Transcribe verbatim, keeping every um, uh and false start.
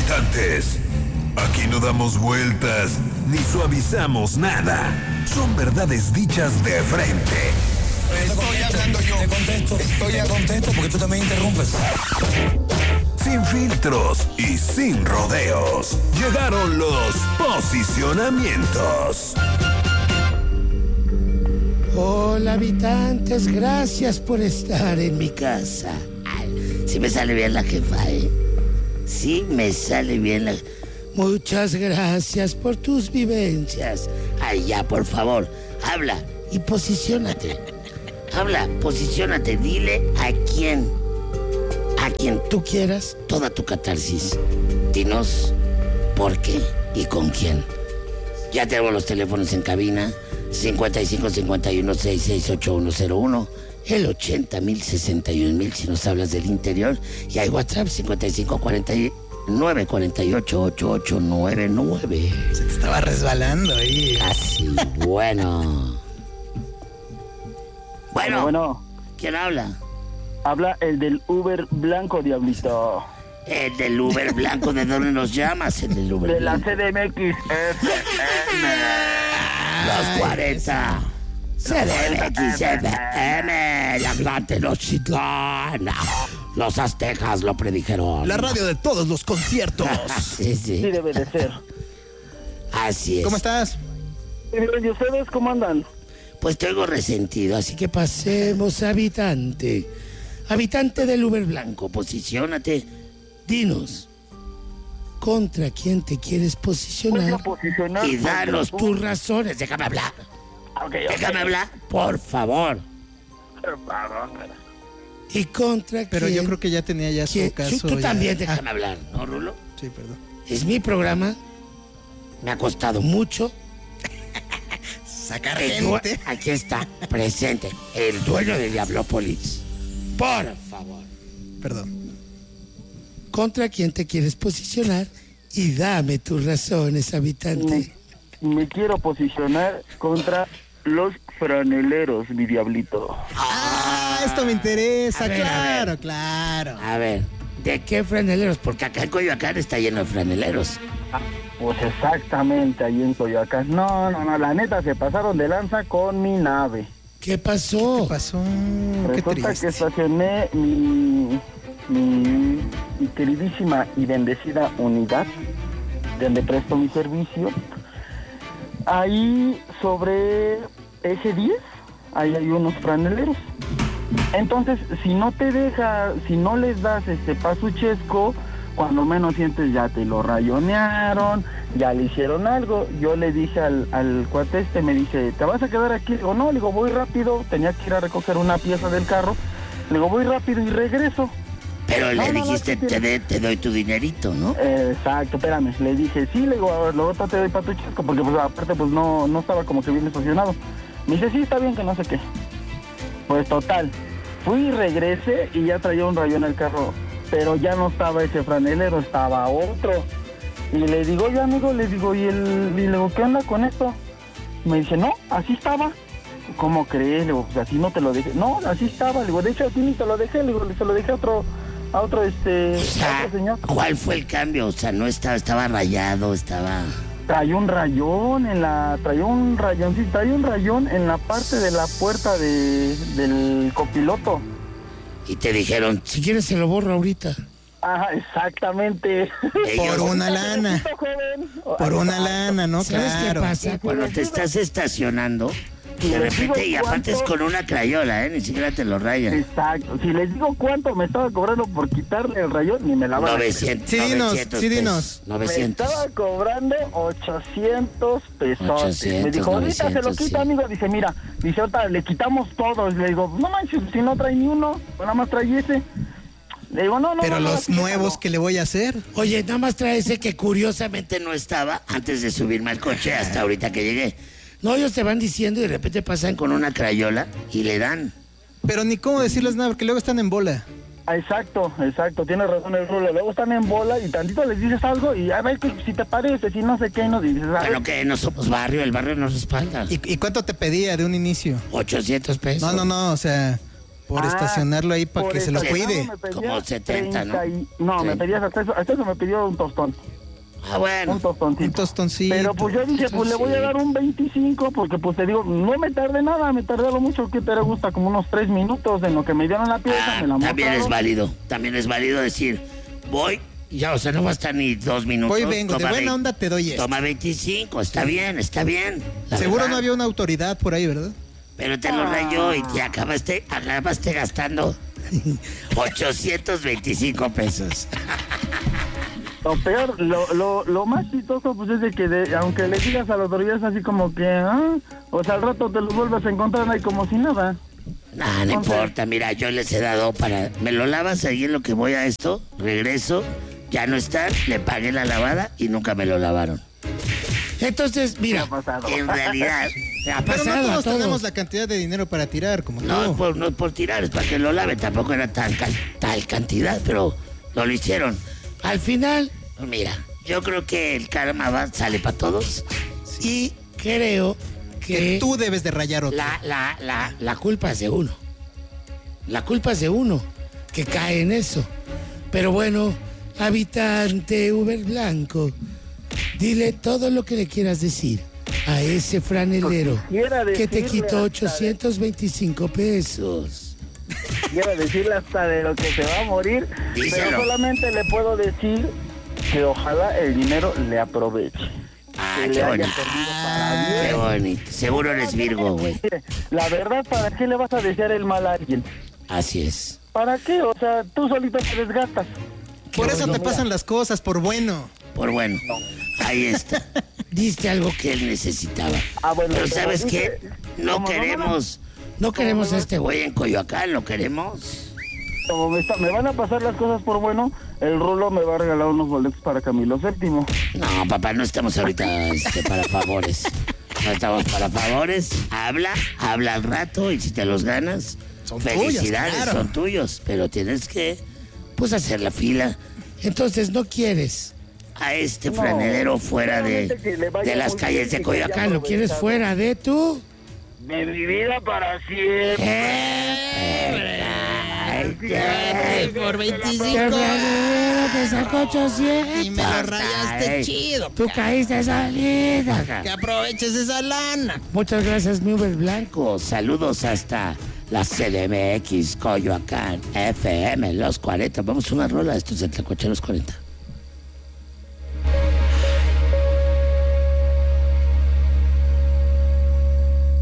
habitantes. Aquí no damos vueltas ni suavizamos nada. Son verdades dichas de frente. Estoy hablando yo. Te contesto. Estoy a contento porque tú también interrumpes. Sin filtros y sin rodeos. Llegaron los posicionamientos. Hola habitantes, gracias por estar en mi casa. Ay, sí me sale bien la jefa, ¿eh? Sí me sale bien la... Muchas gracias por tus vivencias. Ay, ya, por favor, habla y posiciónate. Habla, posiciónate, dile a quién, a quien tú quieras toda tu catarsis. Dinos por qué y con quién. Ya tenemos los teléfonos en cabina. cincuenta y cinco, cincuenta y uno, sesenta y seis, ochenta y uno cero uno, el ochenta mil, sesenta y un mil si nos hablas del interior, y hay WhatsApp cincuenta y cinco, cuarenta y nueve, cuarenta y ocho, ochenta y ocho noventa y nueve. Se te estaba resbalando ahí. Casi, bueno. Bueno, Bueno, ¿quién habla? habla el del Uber blanco, diablito. El del Uber blanco, ¿de dónde nos llamas? El del Uber De la blanco. C D M X F M. Los cuarenta. C D M X F M, el hablante Tenochtitlán. Los aztecas lo predijeron. La radio de todos los conciertos. Sí, sí. Sí debe de ser. Así es. ¿Cómo estás? ¿Y ustedes cómo andan? Pues te oigo resentido, así que pasemos, habitante. Habitante del Uber blanco, posiciónate. Dinos, ¿contra quién te quieres Voy posicionar? a posicionar Y danos contra tus razones. Déjame hablar. tú. Ok, ok. Déjame hablar, por favor. ¿Y contra Pero quién? yo creo que ya tenía ya su ¿Quién? caso. Tú ya. también Ah, déjame hablar, ¿no, Rulo? sí, perdón. Es mi programa. Me ha costado mucho. Sacar El due- gente. Aquí está, presente, el dueño de Diablópolis. Por favor. Perdón. ¿Contra quién te quieres posicionar? Y dame tus razones, habitante. Me, me quiero posicionar contra los franeleros, mi diablito. Ah, esto me interesa. A ver, a claro, ver. claro. A ver, ¿de qué franeleros? Porque acá en Coyoacán está lleno de franeleros. Pues exactamente, ahí en Coyoacán. No, no, no, la neta se pasaron de lanza con mi nave. ¿Qué pasó? ¿Qué pasó? Qué Resulta triste. que estacioné mi, mi, mi queridísima y bendecida unidad, donde presto mi servicio. Ahí sobre eje diez, ahí hay unos franeleros. Entonces, si no te deja, si no les das este pasuchesco, cuando menos sientes ya te lo rayonearon, ya le hicieron algo. Yo le dije al, al cuate este, me dice, ¿te vas a quedar aquí? Le digo, no, le digo, voy rápido, tenía que ir a recoger una pieza del carro. Le digo, voy rápido y regreso. Pero No, le no, no, dijiste, sí, sí. te, de- te doy tu dinerito, ¿no? Eh, exacto, espérame, le dije, sí, le digo, a ver, luego te doy para tu chesco, porque pues aparte pues no, no estaba como que bien estacionado. Me dice, sí, está bien, que no sé qué. Pues total, fui y regresé y ya traía un rayón el carro, pero ya no estaba ese franelero, estaba otro. Y le digo, oye amigo, le digo, ¿y, el, y le digo, ¿qué onda con esto? Me dice, no, así estaba. ¿Cómo crees? Le digo, pues así no te lo dejé. No, así estaba, le digo, de hecho a ti ni te lo dejé, le digo, se lo dejé a otro, a otro este, O a sea, otro señor. ¿cuál fue el cambio? O sea, no estaba, estaba rayado, estaba... Traía un rayón en la, traía un rayón, sí, traía un rayón en la parte de la puerta de, del copiloto. Y te dijeron, si quieres se lo borro ahorita. Ajá, exactamente. Ellos- Por una lana. Joven. Por una lana, ¿no? ¿Sabes qué Claro. pasa? Cuando te estás estacionando, de les repente, digo y aparte es cuánto- con una crayola, ¿eh? Ni siquiera te lo rayan. Exacto. Si les digo cuánto me estaba cobrando por quitarle el rayón, ni me la van a creer. novecientos. Sí, dinos, novecientos sí, pesos. dinos. Me novecientos. estaba cobrando ochocientos pesos. ochocientos, Me dijo, ahorita se lo novecientos, quita, sí. amigo. Dice, mira, dice, ahorita le quitamos todos. Le digo, no manches, si no trae ni uno, nada más trae ese. Le digo, no, no, Pero no, no, los así nuevos déjalo. que le voy a hacer. Oye, nada más trae ese que curiosamente no estaba antes de subirme al coche hasta ahorita que llegué. No, ellos te van diciendo y de repente pasan con una crayola y le dan. Pero ni cómo decirles nada, porque luego están en bola. Ah, exacto, exacto, tienes razón el Rulo. Luego están en bola y tantito les dices algo y a ver que si te parece, si no sé qué, y no dices, a ver. Bueno, que no somos barrio, el barrio nos respalda. ¿Y, y cuánto te pedía de un inicio? ochocientos pesos. No, no, no, o sea, por Ah, estacionarlo ahí para por que se lo estacionarlo cuide. me pedía Como setenta, ¿no? treinta y- No, me treinta. pedías hasta eso, hasta eso me pidió un tostón, Ah, bueno. un tostoncito. Un tostoncito. Pero pues yo dije, pues le voy a dar un veinticinco, porque pues te digo, no me tardé nada, me tardé lo mucho que te gusta, como unos tres minutos en lo que me dieron la pieza, Ah, me la también es montaron. válido. También es válido decir, voy, ya, o sea, no va a estar ni dos minutos. Voy, vengo, de toma buena veinte, onda te doy esto. Toma veinticinco, está bien, está bien. la Seguro verdad. no había una autoridad por ahí, ¿verdad? Pero te lo rayó y te acabaste, acabaste gastando ochocientos veinticinco pesos. Lo peor, lo, lo, lo más chistoso, pues es de que de- aunque le digas a las autoridades así como que, ah, o sea, al rato te los vuelves a encontrar ahí como si nada. No, no Entonces- importa, mira, yo les he dado para... ¿Me lo lavas ahí en lo que voy a esto? Regreso, ya no están, le pagué la lavada y nunca me lo lavaron. Entonces, mira, ha pasado. en realidad, ha Pero pasado no a todos todos. tenemos la cantidad de dinero para tirar, como No, tú. es por, no es por tirar, es para que lo laven. Tampoco era tan cal- tal cantidad, pero no lo hicieron. Al final, mira, yo creo que el karma va, sale para todos. Y creo que, Que tú debes de rayar otro. la, la, la, la culpa es de uno. La culpa es de uno que cae en eso. Pero bueno, habitante Uber Blanco, dile todo lo que le quieras decir a ese franelero Quiera que te decirle quitó hasta de- ochocientos veinticinco pesos. Quiero decirle hasta de lo que se va a morir, Díselo. pero solamente le puedo decir que ojalá el dinero le aproveche. Ah, Que qué le haya bonito. servido para Ah, bien. qué bonito. Seguro eres Virgo, güey. Mire, la verdad, ¿para qué le vas a desear el mal a alguien? Así es. ¿Para qué? O sea, tú solito te desgastas. Por Qué eso bueno. te pasan las cosas, por bueno. Por bueno, ahí está. Diste algo que él necesitaba. Ah, bueno, Pero como ¿sabes dice- qué? No como no me queremos, no queremos a este güey en Coyoacán, lo queremos. Como me, está- me van a pasar las cosas por bueno, el Rulo me va a regalar unos boletos para Camilo séptimo. No, papá, no estamos ahorita este, para favores. No estamos para favores. Habla, habla al rato y si te los ganas, Son felicidades, tuyos, claro. son tuyos. Pero tienes que, pues, hacer la fila. Entonces, ¿no quieres a este No, franelero fuera de, solamente que le vaya de las muy calles bien de y que Coyoacán? haya ¿Lo quieres aprovechado. fuera de tú? De mi vida para siempre. Ay, ay, por ¡Qué veinticinco. franelero te sacó ochocientos! Y me lo rayaste Ay, chido, Tú caíste salida, ca. Que aproveches esa lana. Muchas gracias, mi Uber Blanco. Saludos hasta la C D M X, Coyoacán, F M, Los cuarenta. Vamos a una rola, estos de Tlacuache Los cuarenta.